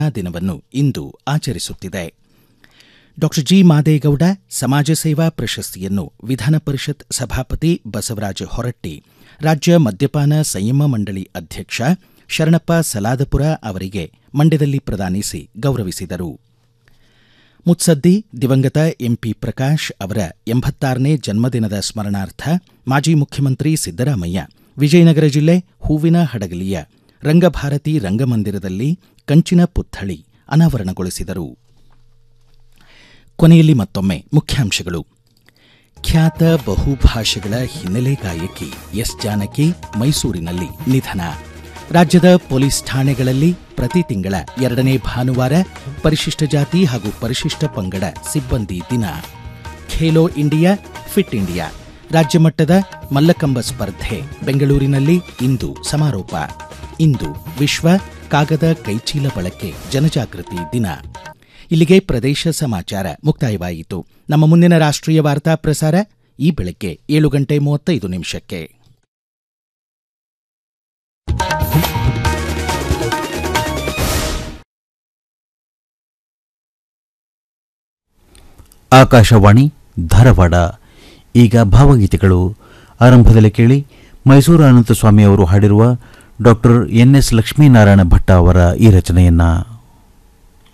ದಿನವನ್ನು ಇಂದು ಆಚರಿಸುತ್ತಿದೆ. ಡಾ ಜಿ ಮಾದೇಗೌಡ ಸಮಾಜ ಸೇವಾ ಪ್ರಶಸ್ತಿಯನ್ನು ವಿಧಾನ ಪರಿಷತ್ ಸಭಾಪತಿ ಬಸವರಾಜ ಹೊರಟ್ಟಿ, ರಾಜ್ಯ ಮದ್ಯಪಾನ ಸಂಯಮ ಮಂಡಳಿ ಅಧ್ಯಕ್ಷ ಶರಣಪ್ಪ ಸಲಾದಪುರ ಅವರಿಗೆ ಮಂಡ್ಯದಲ್ಲಿ ಪ್ರದಾನಿಸಿ ಗೌರವಿಸಿದರು. ಮುತ್ಸದ್ದಿ ದಿವಂಗತ ಎಂಪಿ ಪ್ರಕಾಶ್ ಅವರ 86ನೇ ಜನ್ಮದಿನದ ಸ್ಮರಣಾರ್ಥ ಮಾಜಿ ಮುಖ್ಯಮಂತ್ರಿ ಸಿದ್ದರಾಮಯ್ಯ ವಿಜಯನಗರ ಜಿಲ್ಲೆ ಹೂವಿನ ಹಡಗಲಿಯ ರಂಗಭಾರತಿ ರಂಗಮಂದಿರದಲ್ಲಿ ಕಂಚಿನ ಪುತ್ಥಳಿ ಅನಾವರಣಗೊಳಿಸಿದರು. ಕೊನೆಯಲ್ಲಿ ಮತ್ತೊಮ್ಮೆ ಮುಖ್ಯಾಂಶಗಳು. ಖ್ಯಾತ ಬಹುಭಾಷೆಗಳ ಹಿನ್ನೆಲೆ ಗಾಯಕಿ ಎಸ್ ಜಾನಕಿ ಮೈಸೂರಿನಲ್ಲಿ ನಿಧನ. ರಾಜ್ಯದ ಪೊಲೀಸ್ ಠಾಣೆಗಳಲ್ಲಿ ಪ್ರತಿ ತಿಂಗಳ 2ನೇ ಭಾನುವಾರ ಪರಿಶಿಷ್ಟ ಜಾತಿ ಹಾಗೂ ಪರಿಶಿಷ್ಟ ಪಂಗಡ ಸಿಬ್ಬಂದಿ ದಿನ. ಖೇಲೋ ಇಂಡಿಯಾ ಫಿಟ್ ಇಂಡಿಯಾ ರಾಜ್ಯ ಮಟ್ಟದ ಮಲ್ಲಕಂಬ ಸ್ಪರ್ಧೆ ಬೆಂಗಳೂರಿನಲ್ಲಿ ಇಂದು ಸಮಾರೋಪ. ಇಂದು ವಿಶ್ವ ಕಾಗದ ಕೈಚೀಲ ಬಳಕೆ ಜನಜಾಗೃತಿ ದಿನ. ಇಲ್ಲಿಗೆ ಪ್ರದೇಶ ಸಮಾಚಾರ ಮುಕ್ತಾಯವಾಯಿತು. ನಮ್ಮ ಮುಂದಿನ ರಾಷ್ಟ್ರೀಯ ವಾರ್ತಾ ಪ್ರಸಾರ ಈ ಬೆಳಗ್ಗೆ 7:35. ಆಕಾಶವಾಣಿ ಧಾರವಾಡ. ಈಗ ಭಾವಗೀತೆಗಳು. ಆರಂಭದಲ್ಲಿ ಕೇಳಿ ಮೈಸೂರು ಅನಂತಸ್ವಾಮಿ ಅವರು ಹಾಡಿರುವ doctor N S Lakshminarayana Bhatta ಅವರ ಈ ರಚನೆಯನ್ನ.